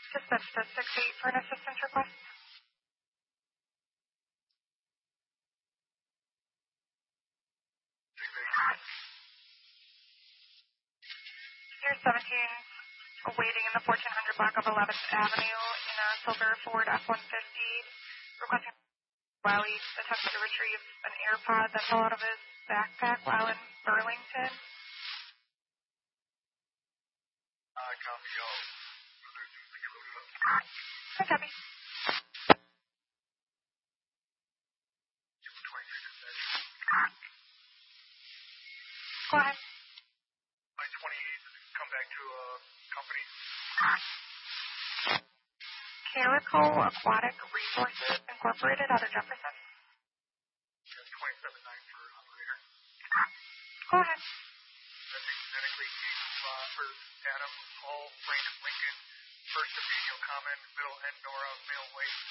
Dispatch to 68 for an assistance request. Here's 17 awaiting in the 1400 block of 11th Avenue in a silver Ford F-150, requesting while he attempted to retrieve an AirPod that fell out of his backpack while in Burlington. Copy, y'all. Hi, copy. Give him 23 dispatch. Go ahead. Line 28, come back to company. Carico Aquatic Resources Incorporated out of Jefferson. 27-9 for operator. Go ahead. Medically first Adam, Paul, Brandon Lincoln, first Emmanuel Common, middle N Nora, male White.